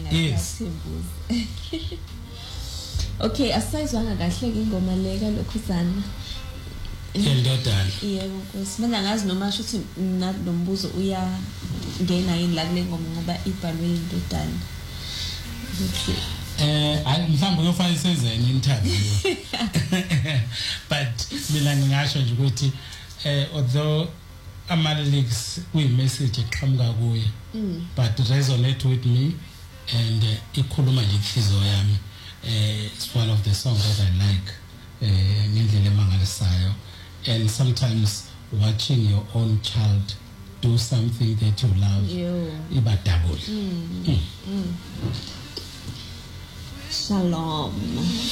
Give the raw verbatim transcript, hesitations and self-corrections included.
Yes. Okay, asayizwanga kahle ke ingoma le kalokhuzana. Endodana. Yebo Nkosi. Mina ngazi noma shothi nakulombuzo uya ngena yini la kule ngoma ngoba ibhalwe indodana. Eh ayi mhlawumbe uyofana isezeni interview. But mina ngingasho nje ukuthi eh although ama lyrics kuyi message eqhamuka kuye but resonate with me and uh, ikhuluma nje inhliziyo yami. Uh, it's one of the songs that I like uh, ngendlela emangalisayo, and sometimes watching your own child do something that you love iba double. Mm. Mm. Mm. Shalom.